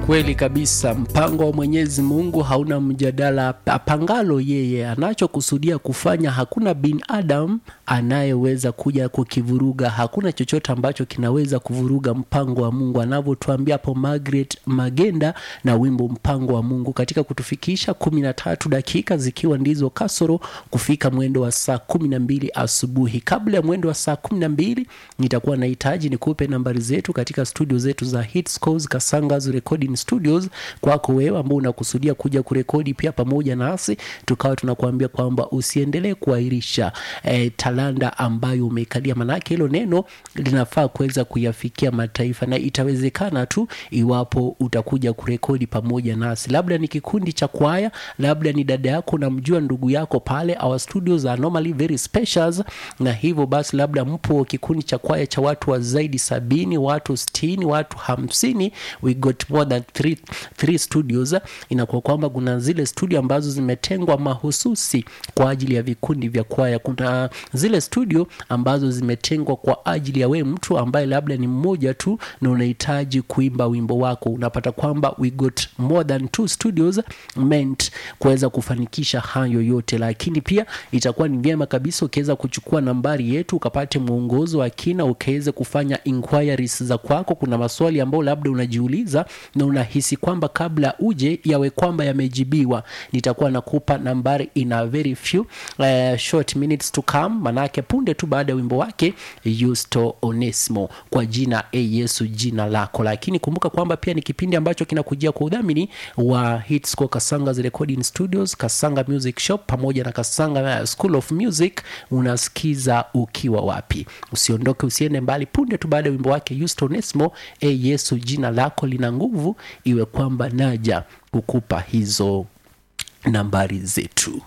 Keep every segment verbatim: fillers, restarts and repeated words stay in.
Kweli kabisa, mpango wa Mwenyezi Mungu hauna mjadala. Apangalo yeye, anachokusudia kufanya, hakuna binadamu anayeweza kuja kukivuruga. Hakuna chochote ambacho kinaweza kuvuruga mpango wa Mungu, anavyotuambia hapo Margaret Magenda na wimbo Mpango wa Mungu, katika kutufikisha kumi na tatu dakika zikiwa ndizo kasoro kufika mwendo wa saa kumi na mbili asubuhi. Kabla ya mwendo wa saa kumi na mbili nitakuwa nahitaji nikupe nambari zetu katika studio zetu za Hitscores Kasanga's Recording Studios, kwako wewe ambao unakusudia kuja kurekodi pia pamoja nasi. Tukawa tunakuambia kwamba usiendelee kuahirisha eh, talanta ambayo umekalia, manake hilo neno linafaa kuweza kuyafikia mataifa, na itawezekana tu iwapo utakuja kurekodi pamoja nasi. Labda ni kikundi cha kwaya, labda ni dada yako na mjua ndugu yako pale. Our studios are normally very special, na hivyo basi labda mpo kikundi cha kwaya cha watu wa zaidi sabini, watu sitini, watu hamsini. We got more than three, three studios. Inakuwa kwamba kuna zile studio ambazo zimetengwa mahususi kwa ajili ya vikundi vya kwaya. Kuna zile studio ambazo zimetengwa kwa ajili ya we mtu ambaye labda ni mmoja tu na unahitaji kuimba wimbo wako. Unapata kwamba we got more than two studios meant kuweza kufanikisha hayo yote. Lakini pia itakuwa ni vyema kabisa ukiweza kuchukua nambari yetu ukapate mwongozo wa kina, ukaweze kufanya inquiries za kwako. Kuna maswali ambayo labda unajiuliza na unahisi kwamba kabla uje yawe kwamba yamejibiwa. Nitakuwa nakupa nambari in a very few uh, short minutes to come, manake punde tu baada ya wimbo wake Yusto Onesmo, kwa jina e Yesu jina lako. Lakini kumbuka kwamba pia ni kipindi ambacho kinakujia kwa udhamini wa Hitscores Kasanga's Recording Studios, Kasanga Music Shop pamoja na Kasanga School of Music. Unasikiza ukiwa wapi? Usiondoke, usiende mbali. Punde tu baada ya wimbo wake Yusto Onesmo, e Yesu jina lako lina nguvu, iwe kwamba naja kukupa hizo nambari zetu.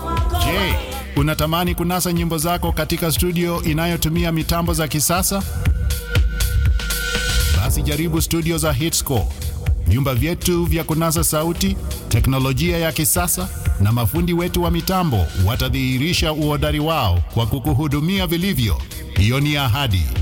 Je, unatamani kunasa nyimbo zako katika studio inayotumia mitambo za kisasa? Basi jaribu studio za Hitscores. Vyumba vyetu vya kunasa sauti, teknolojia ya kisasa na mafundi wetu wa mitambo watadhihirisha uhodari wao kwa kukuhudumia vilivyo. Hiyo ni ahadi.